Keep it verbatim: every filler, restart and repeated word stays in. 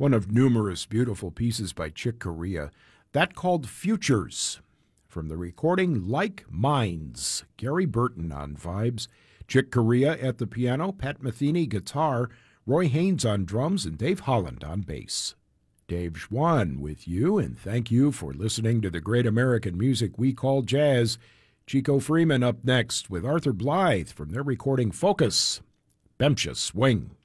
one of numerous beautiful pieces by Chick Corea, that called Futures. From the recording Like Minds, Gary Burton on vibes, Chick Corea at the piano, Pat Metheny guitar, Roy Haynes on drums, and Dave Holland on bass. Dave Schwann with you, and thank you for listening to the great American music we call jazz. Chico Freeman up next with Arthur Blythe from their recording Focus, Bemcia Swing.